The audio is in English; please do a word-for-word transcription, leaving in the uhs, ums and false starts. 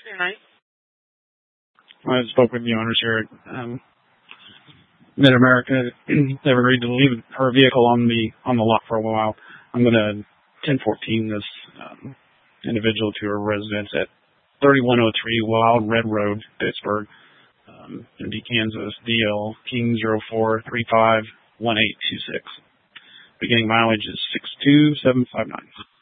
Good night. I spoke with the owners here at um, Mid-America. They've agreed to leave her vehicle on the on the lot for a while. I'm going to ten fourteen this um, individual to her residence at thirty-one oh three Wild Red Road, Pittsburgh, um, in D, Kansas, D L King zero four three five one eight two six. Beginning mileage is six two seven five nine.